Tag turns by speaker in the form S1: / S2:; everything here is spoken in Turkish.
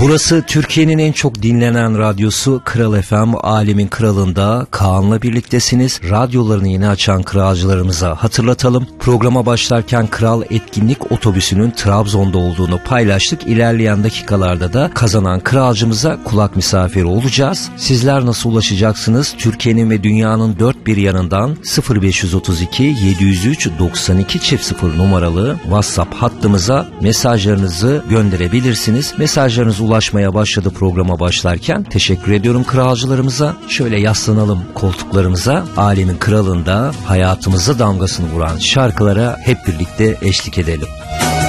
S1: Burası Türkiye'nin en çok dinlenen radyosu Kral FM, Alemin Kralı'nda Kaan'la birliktesiniz. Radyolarını yeni açan kralcılarımıza hatırlatalım. Programa başlarken Kral etkinlik otobüsünün Trabzon'da olduğunu paylaştık. İlerleyen dakikalarda da kazanan kralcımıza kulak misafiri olacağız. Sizler nasıl ulaşacaksınız? Türkiye'nin ve dünyanın dört bir yanından 0532 703 92 0 numaralı WhatsApp hattımıza mesajlarınızı gönderebilirsiniz. Mesajlarınız ulaşmaya başladı programa başlarken. Teşekkür ediyorum kralcılarımıza. Şöyle yaslanalım koltuklarımıza. Alemin Kralı'nda hayatımıza damgasını vuran şarkılara hep birlikte eşlik edelim.